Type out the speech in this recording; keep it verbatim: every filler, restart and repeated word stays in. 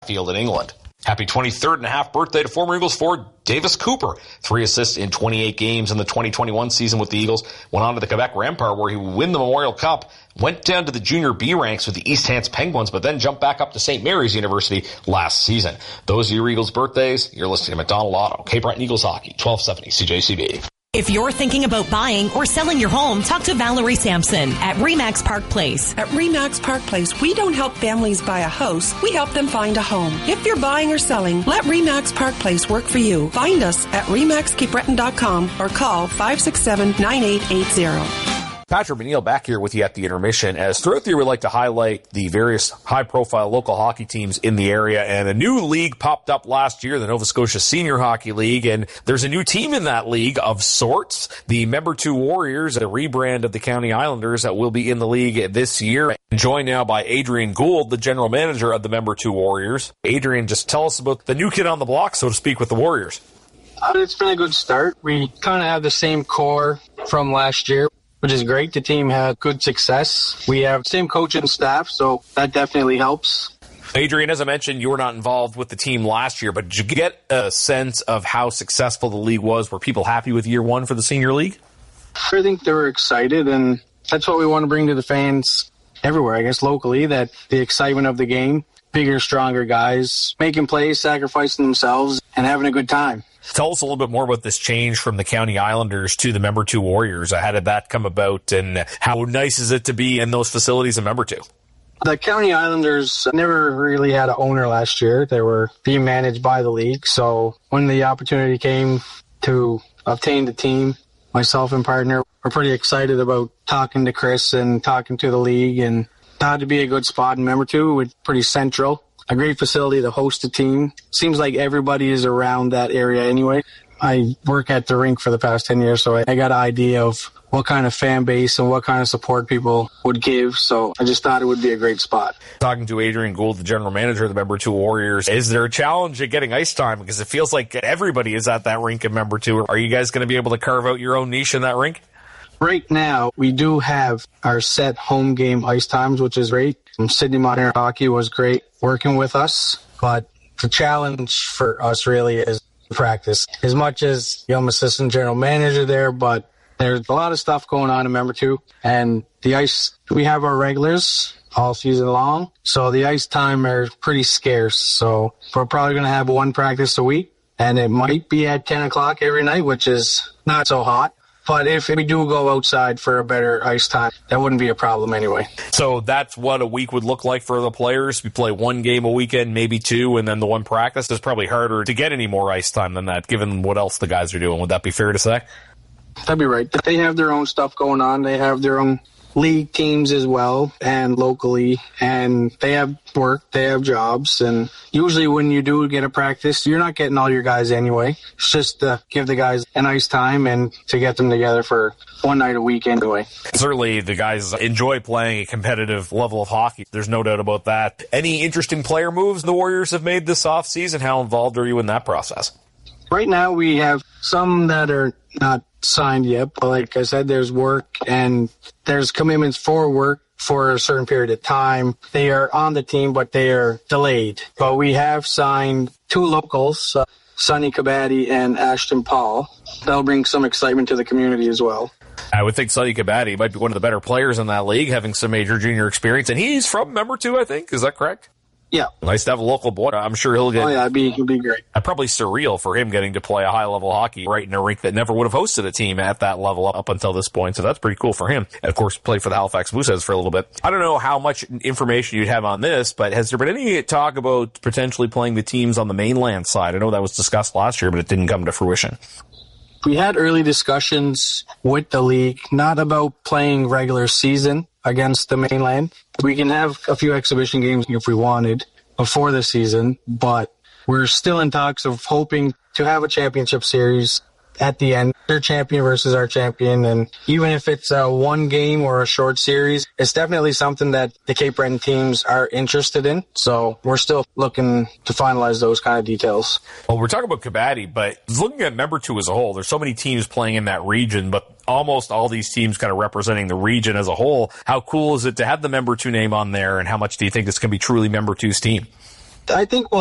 field in England. Happy twenty-third and a half birthday to former Eagles forward Davis Cooper. Three assists in twenty-eight games in the twenty twenty-one season with the Eagles. Went on to the Quebec Rempart where he would win the Memorial Cup. Went down to the junior B ranks with the East Hants Penguins, but then jumped back up to Saint Mary's University last season. Those are your Eagles birthdays. You're listening to McDonald Auto. Cape Breton Eagles Hockey, twelve seventy C J C B. If you're thinking about buying or selling your home, talk to Valerie Sampson at Remax Park Place. At Remax Park Place, we don't help families buy a house. We help them find a home. If you're buying or selling, let Remax Park Place work for you. Find us at remax cape breton dot com or call five six seven, nine eight eight zero. Patrick McNeil back here with you at the intermission. As throughout the year, we like to highlight the various high-profile local hockey teams in the area. And a new league popped up last year, the Nova Scotia Senior Hockey League. And there's a new team in that league of sorts. The Member two Warriors, a rebrand of the County Islanders that will be in the league this year. Joined now by Adrian Gould, the general manager of the Member two Warriors. Adrian, just tell us about the new kid on the block, so to speak, with the Warriors. Uh, it's been a good start. We kind of have the same core from last year, which is great. The team had good success. We have the same coaching staff, so that definitely helps. Adrian, as I mentioned, you were not involved with the team last year, but did you get a sense of how successful the league was? Were people happy with year one for the senior league? I think they were excited, and that's what we want to bring to the fans everywhere, I guess, locally, that the excitement of the game, bigger, stronger guys, making plays, sacrificing themselves, and having a good time. Tell us a little bit more about this change from the County Islanders to the Member two Warriors. How did that come about, and how nice is it to be in those facilities in Member two? The County Islanders never really had an owner last year. They were being managed by the league. So when the opportunity came to obtain the team, myself and partner were pretty excited about talking to Chris and talking to the league, and thought it'd be a good spot in Member two. It's pretty central. A great facility to host a team. Seems like everybody is around that area anyway. I work at the rink for the past ten years, so I got an idea of what kind of fan base and what kind of support people would give. So I just thought it would be a great spot. Talking to Adrian Gould, the general manager of the Member two Warriors, is there a challenge at getting ice time? Because it feels like everybody is at that rink in Member two. Are you guys going to be able to carve out your own niche in that rink? Right now, we do have our set home game ice times, which is great. Sydney Modern Hockey was great working with us, but the challenge for us really is practice. As much as you know, I'm assistant general manager there, but there's a lot of stuff going on in Member two, and the ice, we have our regulars all season long, so the ice time are pretty scarce. So we're probably going to have one practice a week, and it might be at ten o'clock every night, which is not so hot. But if we do go outside for a better ice time, that wouldn't be a problem anyway. So that's what a week would look like for the players. We play one game a weekend, maybe two, and then the one practice. It's probably harder to get any more ice time than that, given what else the guys are doing. Would that be fair to say? That'd be right. They have their own stuff going on. They have their own league teams as well, and locally, and they have work, they have jobs, and usually when you do get a practice, you're not getting all your guys anyway. It's just to give the guys a nice time and to get them together for one night a week anyway. Certainly the guys enjoy playing a competitive level of hockey. There's no doubt about that. Any interesting player moves the Warriors have made this offseason? How involved are you in that process? Right now we have some that are not signed yet, but like I said, there's work and there's commitments for work for a certain period of time. They are on the team, but they are delayed. But we have signed two locals, uh, Sonny Kabaddi and Ashton Paul. That'll bring some excitement to the community as well. I would think Sonny Kabaddi might be one of the better players in that league, having some major junior experience, and he's from Member two, I think. Is that correct? Yeah. Nice to have a local boy. I'm sure he'll get... Oh, yeah, it'd be, it'd be great. Uh, probably surreal for him getting to play a high-level hockey right in a rink that never would have hosted a team at that level up until this point, so that's pretty cool for him. And, of course, played for the Halifax Mooseheads for a little bit. I don't know how much information you'd have on this, but has there been any talk about potentially playing the teams on the mainland side? I know that was discussed last year, but it didn't come to fruition. We had early discussions with the league, not about playing regular season against the mainland. We can have a few exhibition games if we wanted before the season, but we're still in talks of hoping to have a championship series at the end. Their champion versus our champion, and even if it's a one game or a short series, it's definitely something that the Cape Breton teams are interested in. So we're still looking to finalize those kind of details. Well, we're talking about Kabaddi, but looking at Member two as a whole, there's so many teams playing in that region, but almost all these teams kind of representing the region as a whole. How cool is it to have the Member two name on there, and how much do you think this can be truly Member two's team? I think we'll